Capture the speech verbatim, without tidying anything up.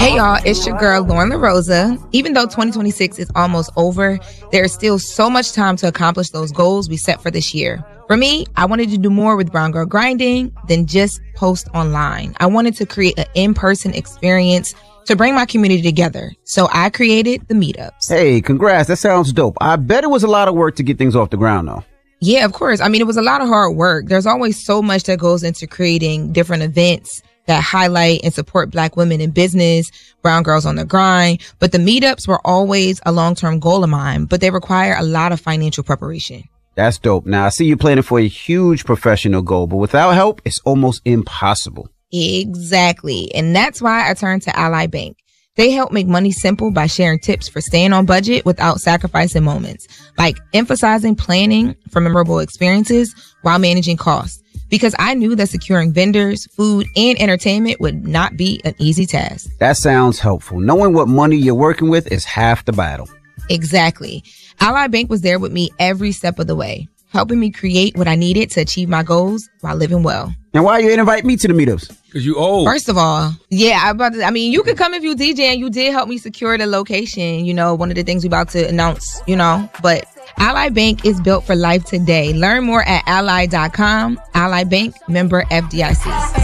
Hey y'all, it's your girl Lauren LaRosa. Even though twenty twenty-six is almost over, there is still so much time to accomplish those goals we set for this year. For me, I wanted to do more with Brown Girl Grinding than just post online. I wanted to create an in-person experience to bring my community together. So I created the meetups. Hey, congrats. That sounds dope. I bet it was a lot of work to get things off the ground, though. Yeah, of course. I mean, it was a lot of hard work. There's always so much that goes into creating different events that highlight and support Black women in business, brown girls on the grind. But the meetups were always a long-term goal of mine, but they require a lot of financial preparation. That's dope. Now, I see you planning for a huge professional goal, but without help, it's almost impossible. Exactly. And that's why I turned to Ally Bank. They help make money simple by sharing tips for staying on budget without sacrificing moments, like emphasizing planning for memorable experiences while managing costs. Because I knew that securing vendors, food, and entertainment would not be an easy task. That sounds helpful. Knowing what money you're working with is half the battle. Exactly. Ally Bank was there with me every step of the way, helping me create what I needed to achieve my goals while living well. And why you invite me to the meetups? Because you old. First of all, yeah, I about to, I mean, you could come if you D J, and you did help me secure the location. You know, one of the things we about to announce, you know, but Ally Bank is built for life today. Learn more at ally dot com. Ally Bank, member F D I C.